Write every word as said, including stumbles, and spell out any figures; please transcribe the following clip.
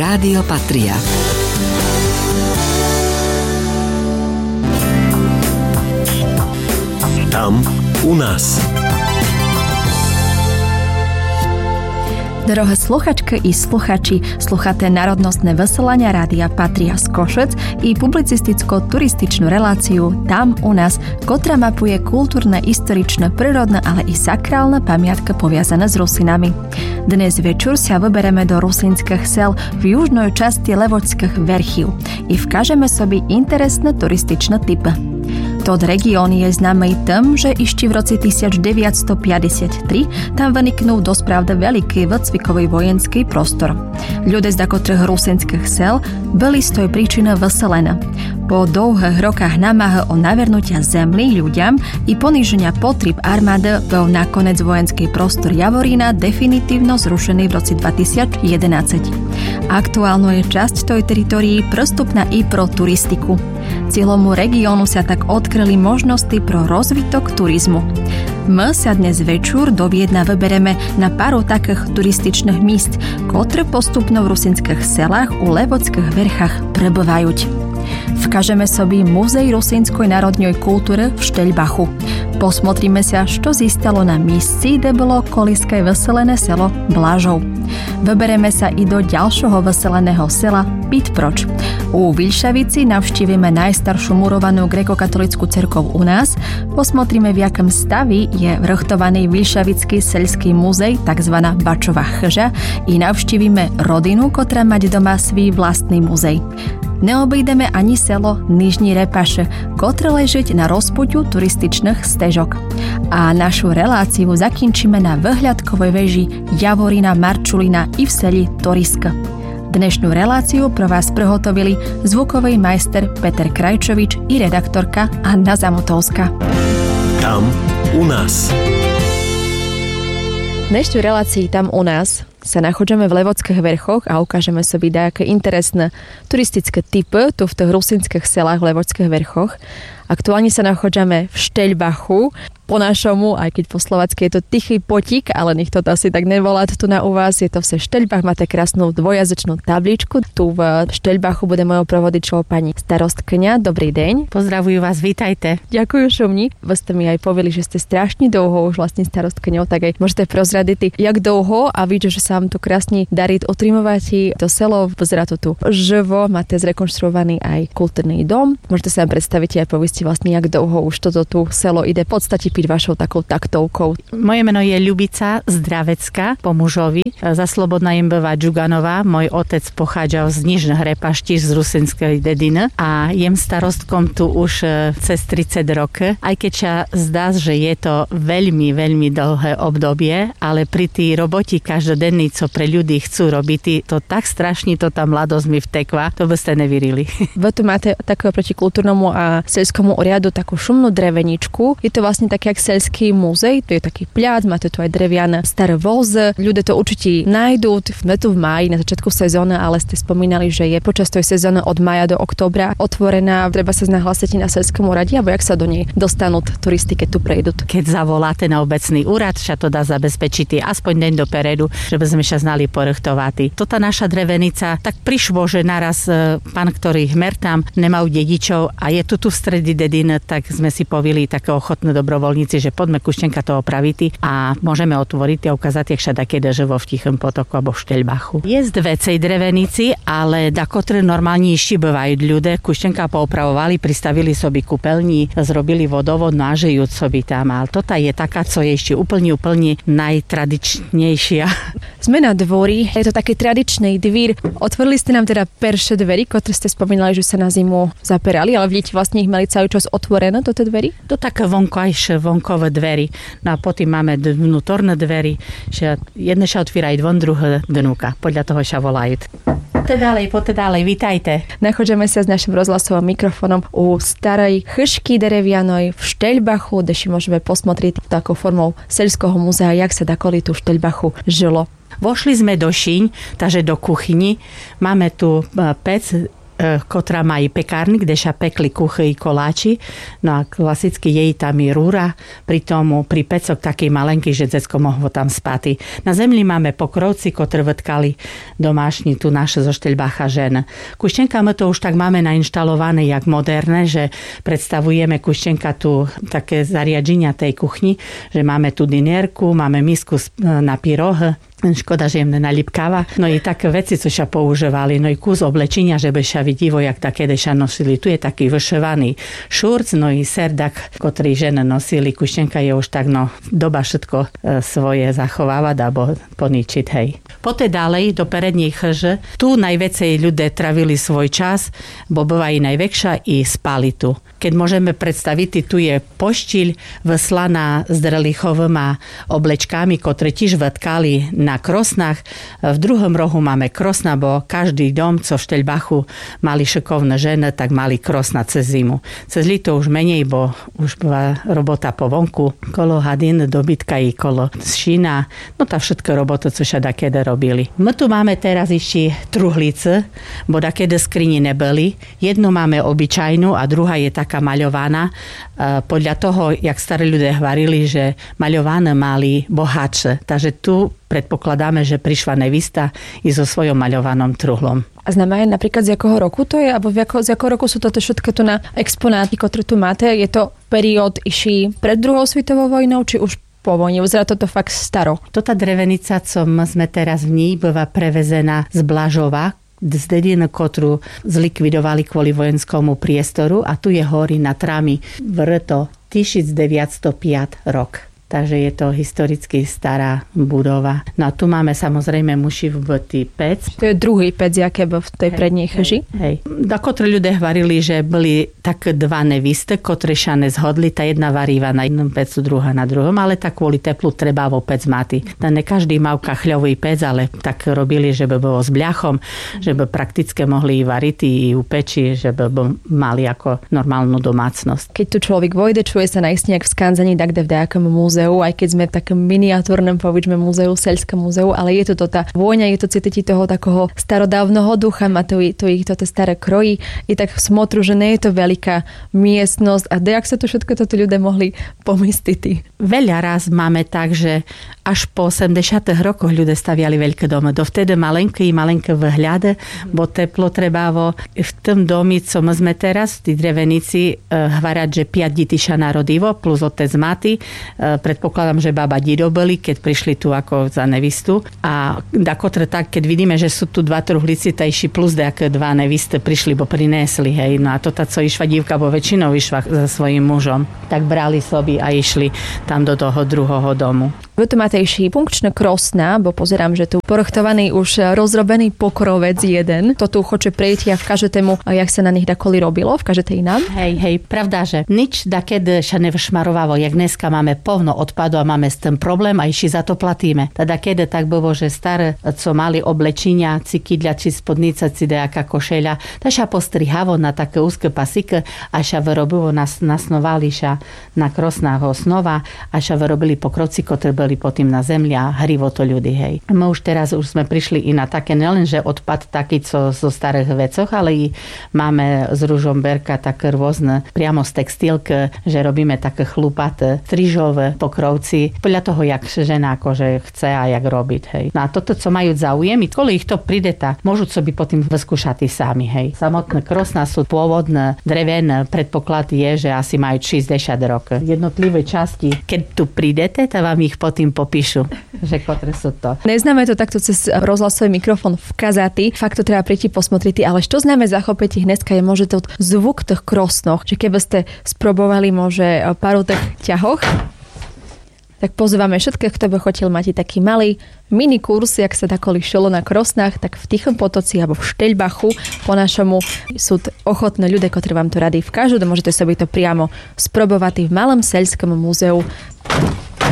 Rádio Patria. Tam u nás. Drahé sluchačky i sluchači, sluchaté národnostné veselania Rádia Patria z Košec i publicisticko-turističnú reláciu Tam u nás, ktorá mapuje kultúrne, historičné, prírodné, ale i sakrálne pamiatky poviazané s Rusinami. Dnes večer sa vybereme do rusinských sel v južnej časti Levočských verchív i vkážeme sobie interesné turističné typy. Tod región je známej tým, že ešte v roce devätnásťstopäťdesiattri tam vyniknul dospravde veľký výcvikový vojenský prostor. Ľudia z dakotrých rusinských sel byli z tej príčiny vyselené. Po dlhých rokách námahy o navernutia zemly ľuďam i poníženia potrieb armády bol nakoniec vojenský prostor Javorína definitívno zrušený v roce dvetisícjedenásť. Aktuálno je časť tej teritorii prostupná i pro turistiku. Cieľomu regiónu sa tak odkryli možnosti pro rozvitok turizmu. My sa dnes večer do Viedna vybereme na pár takých turističných míst, ktoré postupno v rusinských selách u Levočských verchách prebývajú. Vkážeme sobie Muzej rusinskej národnej kultúry v Šteľbachu. Posmotríme sa, čo zistalo na místci, kde bolo koliské veselené selo Blažov. Vybereme sa i do ďalšieho veseleného sela Pitproč. U Vilšavici navštívime najstaršiu murovanú grekokatolickú cerkev u nás, posmotríme v jakom stavi je vrchtovaný Vilšavický seľský muzej, takzvaná Bačová chža, i navštívime rodinu, ktorá mať doma svý vlastný muzej. Neobídeme ani selo Nižní Repaše, ktoré leží na rozpuťu turističných stežok. A našu reláciu zakončíme na vyhľadkovej veži Javorína Marčulina i v seli Toriska. Dnešnú reláciu pro vás prehotovili zvukový majster Peter Krajčovič i redaktorka Anna Zamutovská. Tam u nás. V dnešnej relácii Tam u nás sa nachádzame v Levočských verchoch a ukážeme sobie nejaké interesné turistické typy tu v tých rusinských selách v Levočských verchoch. Aktuálne sa nachádzame v Šteľbachu. Po našomu, aj keď po slovacky je to tichý potík, ale nech to asi tak nevolá tu na u vás. Je to v Šteľbach, máte krásnu dvojazyčnú tabličku. Tu v Šteľbachu bude mojou provodičou pani starostkňa. Dobrý deň. Pozdravujú vás, vítajte. Ďakujem šumni. Vy ste mi aj povedali, že ste strašne dlho už vlastne starostkňou, tak aj môžete prozradiť, jak dlho a vidíte, že sa vám to krásne darí otrimovať to selo. Pozerá to tu živo, máte zrekonštruovaný aj kultúrny dom. Môžete sa vám predstaviť aj povieť vlastne, jak dlho už toto tu selo ide v podstate piť vašou takou taktovkou. Moje meno je Ľubica Zdravecka po mužovi. Za Slobodná Imbová Džuganová. Môj otec pochádzal z Nižných Repaští z rusinskej dediny a jem starostkom tu už cez tridsať rokov. Aj keď sa zdá, že je to veľmi, veľmi dlhé obdobie, ale pri tý roboti každodenný, co pre ľudí chcú robiť, to tak strašne to tá mladosť mi vtekla, to by ste nevirili. Vy tu máte takého proti kultúrnemu a seľskému oriadu takú šumnú dreveničku. Je to vlastne taký jak seľský muzej, tu je taký pľac, máte tu aj dreviané staré vozy. Ľudia to určite nájdú, sme tu v máji na začiatku sezóny, ale ste spomínali, že je počas tej sezóny od mája do októbra otvorená, treba sa znahlásiť na seľskom úrade, alebo jak sa do nej dostanú turisti, keď tu prejdú. Keď zavoláte na obecný úrad, sa to dá zabezpečiť aspoň deň dopredu, že by sme sa znali porechtovať. Toto naša drevenica, tak prišlo, že naraz pán, ktorý hmer tam, nemajú dedičov a je tu tu v stredi dediny, tak sme si povili také ochotné dobrovoľníci, že poďme Kuštenka to opraviť a môžeme otvoriť a ukázať, jak sa také živo v Tichom potoku alebo v Šteľbachu. Je z dvecej drevenici, ale dakotre normálne ešte bývajú ľudia. Kuštenka poopravovali, pristavili sobi kúpeľní, zrobili vodovod, nážejú sobi tam. Ale toto je taká, co je ešte úplne, úplne najtradičnejšia. Sme na dvori, je to taký tradičný dvír. Otvorili ste nám teda perše dverí, ktoré ste spomínali, že sa na zimu zaperali, ale vidíte, vlastne ich mali celý čas otvorené, toto dverí? To také vonkajšie, vonkové dverí. No a potom máme vnútorné dverí, že jedné sa otvírajú von, druhé dnúka. Podľa toho sa volajú. Poďte ďalej, poďte ďalej, vítajte. Nachádzame sa s našim rozhlasovým mikrofónom u starej chržky derevianej v Šteľbachu, kde si môžeme posmotriť takou formou seľského múzea, jak sa dakoli tu v Šteľbachu žilo. Vošli sme do šíň, takže do kuchyni. Máme tu pec ktorá má i pekárny, kde sa pekli kuchy i koláči. No a klasicky jej tam i rúra, pri tomu pri pecok taký malenký, že decko mohlo tam spáty. Na zemli máme pokrovci, ktoré vrtkali domášni tu naše zo Šteľbacha žen. Kuštenka my to už tak máme nainštalované jak moderné, že predstavujeme kuštenka tu také zariadenia tej kuchni, že máme tu dinierku, máme misku na pyroh, škoda, že im nenalipkáva. No i také veci, co sa používali. No i kus oblečenia, že by sa vidivo, jak také sa nosili. Tu je taký vyševaný šurc, no i serdak, ktorý ženy nosili. Kuštenka je už tak, no, doba všetko e, svoje zachovávať alebo poničiť, hej. Poté ďalej do perednej chrže. Tu najväcej ľudia travili svoj čas, bo býva i najväčšia i spali tu. Keď môžeme predstaviť, tu je poštiľ vyslaná s drelichovými oblečkami, ktoré tiež vrtkali na krosnách. V druhom rohu máme krosna, bo každý dom, co v Šteľbachu mali šikovné ženy, tak mali krosna cez zimu. Cez lito už menej, bo už bola robota po vonku. Kolo hadín, dobytka i kolo šína. No tá všetko robota, co sa dakedy robili. My tu máme teraz ešte truhlice, bo dakedy skrini neboli. Jednu máme obyčajnú a druhá je taká maľovaná. Podľa toho, jak starí ľudia hovorili, že maľované mali bohatšie. Takže tu predpokladáme, že prišla nevista i so svojom maľovanom truhlom. A znamená napríklad z jakého roku to je? Alebo z jakého roku sú toto všetko tu na exponáty, ktoré tu máte? Je to periód iší pred druhou svetovou vojnou, či už po vojne? Uzerá toto fakt staro. Tota drevenica, co sme teraz v ní, býva prevezená z Blažova, z dediny, ktorú zlikvidovali kvôli vojenskomu priestoru, a tu je hory na Trami vrto devätnásťstopäť rok. Takže je to historicky stará budova. No a tu máme samozrejme mušivbotý pec. To je druhý pec, jaké v tej hej, prednej chrži. Hej. Dokotri ľudia hovorili, že boli tak dva nevisty, ktoré sa nezhodli. Tá jedna varíva na jednom pecu, druhá na druhom, ale tak kvôli teplu treba vo pec máti. Tá ne každý mal kachľový pec, ale tak robili, že by bolo s bľachom, že by prakticky mohli i variť i upeči, že by mali ako normálnu domácnosť. Keď tu človek vojde, čuje sa naistne jak v skanzení, tak kde v nejakom múzeu, aj keď sme v takom miniatúrnom, poviedzme, múzeu, Seľskom múzeu, ale je to to tá vôňa, je to cítiť toho takého starodávneho ducha, má to, to ich toto staré krojí, je tak v smotru, že nie je to veľká miestnosť a dejak sa to všetko toto ľudia mohli pomistiť. Veľa raz máme tak, že až po osemdesiatych rokoch ľudia staviali veľké domy. Dovtedy malenké i malenké vhľady, bo teplo trebávo. V tom domi, co my sme teraz, v tej drevenici, hvarať, že piať detí sa narodivo, plus otec maty. Predpokladám, že baba dido boli, keď prišli tu ako za nevistu. A dakotre tak, keď vidíme, že sú tu dva truhlici, tajší plus nejaké dva nevisty prišli, bo prinesli, hej. No a to tá, co išla dívka, bo väčšinou išla za svojím mužom, tak brali soby a išli tam do toho druhého domu. Vy tu máte ešte funkčné krosná, bo pozerám, že tu porochtovaný už rozrobený pokrovec jeden. To tu choče prejť a v každému, jak sa na nich dakoli robilo, v každej inám. Hej, hej, pravda, že nič dakedy sa nevšmarovalo, jak dneska máme povno odpadu a máme s tým problém a ešte za to platíme. Teda kedy tak bolo, že staré, co mali oblečenia, cikidľa či spodnica, či nejaká košeľa, tak sa postrihavo na také úzke pasiky a sa vyrobilo, nas, nasnovali sa na krosnách osnova a sa vyrobili pokrovci, ktoré boli potom na zemli a hrivo to ľudí, hej. My už teraz už sme prišli i na také, nelenže odpad taký, co zo starých vecoch, ale i máme z Ružomberka také rôzne, priamo z textilky, že robíme také chlupaté, strižové pokrovci, podľa toho, jak žena akože chce a jak robiť, hej. No a toto, co majú záujem, i kvôli ich to príde, môžu sobie potom vyskúšať sami, hej. Samotné krosná sú pôvodné, drevené, predpoklad je, že asi majú šesťdesiat rokov. Jednotlivé časti, keď tu prídete, tak vám ich potom tým popíšu, že ktoré sú to. Neznáme to takto cez rozhlasový mikrofón v kazaty, fakt to treba príti posmotriť, ale čo známe zachopiť dneska je môže to zvuk tých krosnoch, že keby ste sprobovali môže paru tých ťahoch, tak pozývame všetkých, kto by chotil mať taký malý mini kurz, jak sa takoli šelo na krosnách, tak v Tichom Potoci alebo v Šteľbachu po našomu sú ochotné ľudia, ktorí vám to radí v každom, môžete sobie to priamo sprobovať v malom Seľskom múzeu.